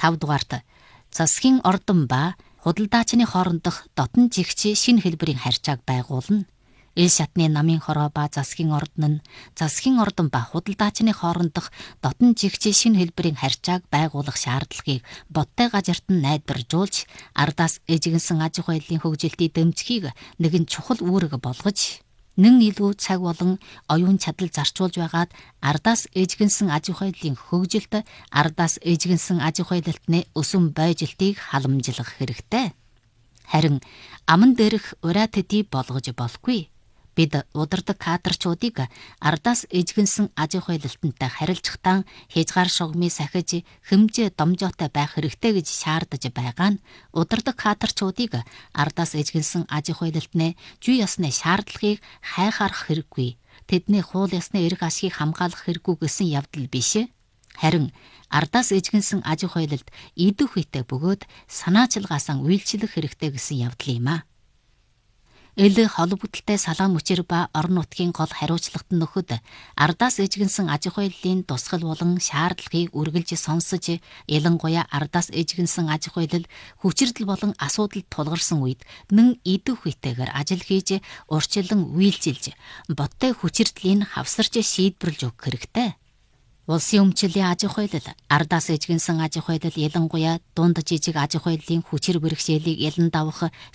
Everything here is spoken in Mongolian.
5 дугаарт засгийн ордон ба худалдаачны хоорондох дотн жигч шинэ хэлбэрийн харьцааг байгуулна. Ил шатны намын хороо ба засгийн ордон нь засгийн ордон ба худалдаачны хоорондох дотн жигч шинэ хэлбэрийн харьцааг байгуулах шаардлагыг бодтой газарт нь найдваржуулж, ардаас эжигэнсэн аж ахуй байдлын хөгжилтийг дэмжихийг нэгэн чухал үүрэг болгож, нэн илүү цаг болон оюун чадал зарцуулж байгаад ардаас эжигэнсэн аж ахуй байдлын хөгжилт, ардаас эжигэнсэн аж ахуй байдлын өсөм бойжилтыг халамжлах хэрэгтэй. Харин аман дээрх ураа төдий болгож болохгүй. Бид удирдаг кадрчуудыг ардаас эжигэнсэн аж ахуй байлтантай харилцахтаа хязгаар шугамыг сахиж хэмжээ домжоотой байх хэрэгтэй гэж шаардаж байгаа нь удирдаг кадрчуудыг ардаас эжигэнсэн аж ахуй байлтны зүй ёсны шаардлагыг хайхаарах хэрэггүй. Тэдний хууль ёсны эрх ашгийг хамгаалах хэрэггүй гэсэн явдал биш. Харин ардаас эжигэнсэн аж ахуй байлт идэх үедээ бөгөөд санаачилгаасан үйлчлэх хэрэгтэй гэсэн явдал юм а. Ил холбогдлолтой салаан мөчир ба орон нутгийн гол хариуцлагт нөхөд ардаас эжигэнсэн аж ахуй байдлын тусгал болон шаардлагыг үргэлж сонсож, ялангуяа ардаас эжигэнсэн аж ахуй байдал хүчирдэл болон асуудалд тулгарсан үед нэн идэх үетэйгээр ажил хийж, урьдчилан үйлчилж, бодтой хүчирдлийг хавсарч шийдвэрлэж өгөх хэрэгтэй. Улсын өмчлөлийн аж ахуй байдал, ардаас эжигэнсэн аж ахуй байдал ялангуяа дунд жижиг аж ахуй байдлын хүчир бэрхшээлийг ялан давах